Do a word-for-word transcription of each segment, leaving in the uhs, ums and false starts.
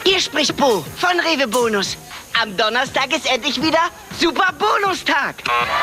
Hier spricht Bo von Rewe Bonus. Am Donnerstag ist endlich wieder Super Bonustag.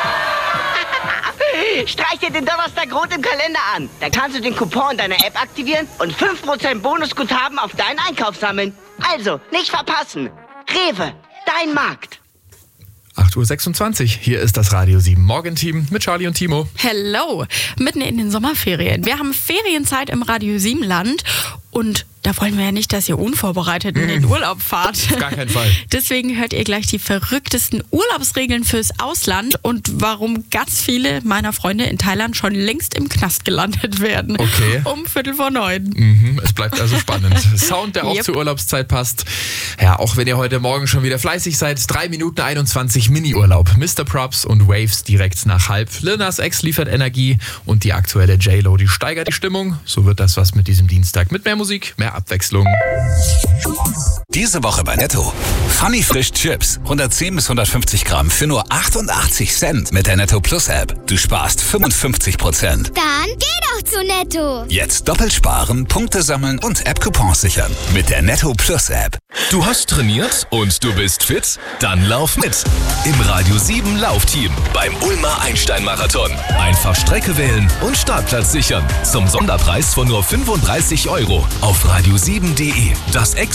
Streich dir den Donnerstag rot im Kalender an. Da kannst du den Coupon deiner App aktivieren und fünf Prozent Bonusguthaben auf deinen Einkauf sammeln. Also, nicht verpassen. Rewe, dein Markt. acht Uhr sechsundzwanzig, hier ist das Radio sieben Morgenteam mit Charlie und Timo. Hello, mitten in den Sommerferien. Wir haben Ferienzeit im Radio sieben Land und da wollen wir ja nicht, dass ihr unvorbereitet in den Urlaub fahrt. Auf gar keinen Fall. Deswegen hört ihr gleich die verrücktesten Urlaubsregeln fürs Ausland und warum ganz viele meiner Freunde in Thailand schon längst im Knast gelandet werden. Okay. Um Viertel vor neun. Mhm, es bleibt also spannend. Sound, der auch Yep. zur Urlaubszeit passt. Ja, auch wenn ihr heute Morgen schon wieder fleißig seid. drei Minuten einundzwanzig Mini-Urlaub. Mister Props und Waves direkt nach halb. Lil Nas X liefert Energie und die aktuelle J-Lo, die steigert die Stimmung. So wird das was mit diesem Dienstag. Mit mehr Musik, mehr Abwechslung. Diese Woche bei Netto. Funny Frisch Chips. hundertzehn bis hundertfünfzig Gramm für nur achtundachtzig Cent mit der Netto Plus App. Du sparst fünfundfünfzig Prozent. Dann geh doch zu Netto. Jetzt doppelt sparen, Punkte sammeln und App-Coupons sichern. Mit der Netto Plus App. Du hast trainiert und du bist fit? Dann lauf mit. Im Radio sieben Laufteam beim Ulmer Einstein-Marathon. Einfach Strecke wählen und Startplatz sichern. Zum Sonderpreis von nur fünfunddreißig Euro auf radio sieben punkt de. Das